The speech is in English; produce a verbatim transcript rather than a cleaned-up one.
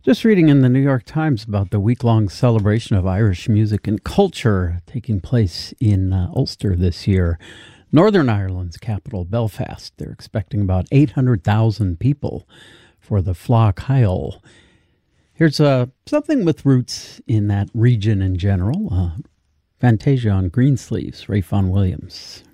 Just reading in the New York Times about the week-long celebration of Irish music and culture taking place in uh, Ulster this year. Northern Ireland's capital, Belfast. They're expecting about eight hundred thousand people for the Fleadh Cheadle. Here's uh, something with roots in that region in general. Uh, Fantasia on Greensleeves, Ray Vaughan Williams.